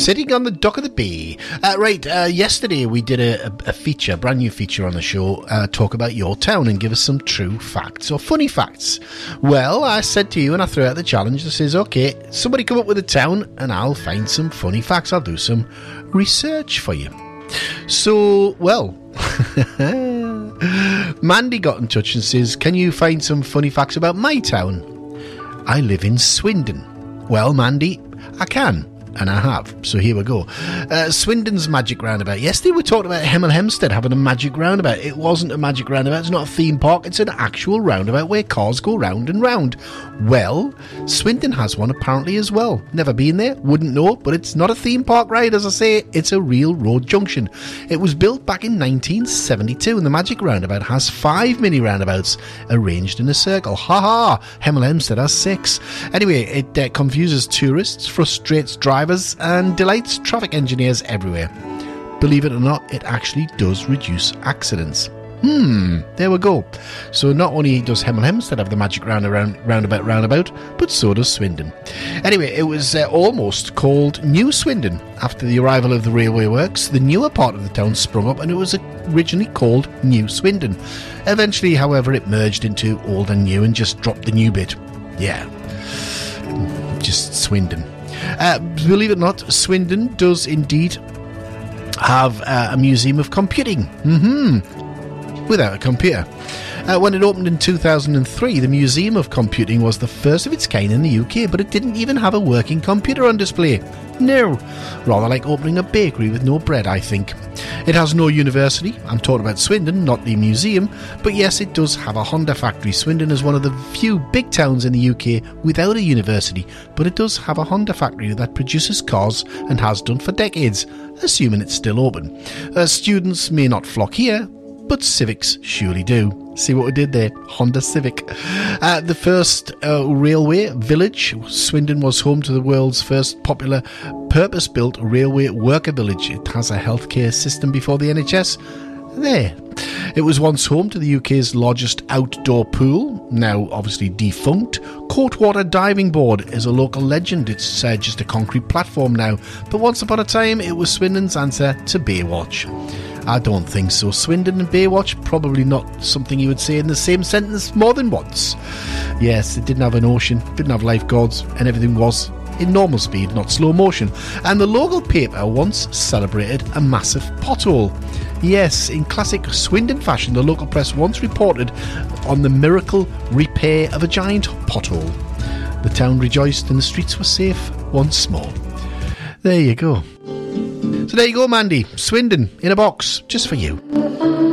Sitting on the dock of the bay. Yesterday we did a feature, a brand new feature on the show, talk about your town and give us some true facts or funny facts. Well, I said to you, and I threw out the challenge, I says, okay, somebody come up with a town and I'll find some funny facts. I'll do some research for you. So, well, Mandy got in touch and says, can you find some funny facts about my town? I live in Swindon. Well, Mandy, I can. And I have. So here we go. Swindon's magic roundabout. Yesterday we talked about Hemel Hempstead having a magic roundabout. It wasn't a magic roundabout. It's not a theme park. It's an actual roundabout where cars go round and round. Well, Swindon has one apparently as well. Never been there. Wouldn't know. But it's not a theme park ride. As I say, it's a real road junction. It was built back in 1972 and the magic roundabout has 5 mini roundabouts arranged in a circle. Ha ha! Hemel Hempstead has 6. Anyway, it confuses tourists, frustrates drivers, and delights traffic engineers everywhere. Believe it or not, it actually does reduce accidents. There we go. So not only does Hemel Hempstead have the magic roundabout, but so does Swindon. Anyway, it was almost called New Swindon. After the arrival of the railway works, the newer part of the town sprung up and it was originally called New Swindon. Eventually, however, it merged into Old and New and just dropped the new bit. Yeah, just Swindon. Believe it or not, Swindon does indeed have a museum of computing. Without a computer. When it opened in 2003, the Museum of Computing was the first of its kind in the UK, but it didn't even have a working computer on display. No. Rather like opening a bakery with no bread, I think. It has no university. I'm talking about Swindon, not the museum. But yes, it does have a Honda factory. Swindon is one of the few big towns in the UK without a university, but it does have a Honda factory that produces cars and has done for decades, assuming it's still open. Students may not flock here, but civics surely do. See what we did there? Honda Civic. The first railway village, Swindon was home to the world's first popular purpose-built railway worker village. It has a healthcare system before the NHS. There. It was once home to the UK's largest outdoor pool, now obviously defunct. Courtwater Diving Board is a local legend. It's just a concrete platform now, but once upon a time it was Swindon's answer to Baywatch. I don't think so. Swindon and Baywatch, probably not something you would say in the same sentence more than once. Yes, it didn't have an ocean, didn't have lifeguards, and everything was in normal speed, not slow motion. And the local paper once celebrated a massive pothole. Yes, in classic Swindon fashion, the local press once reported on the miracle repair of a giant pothole. The town rejoiced and the streets were safe once more. There you go. So there you go, Mandy. Swindon in a box, just for you.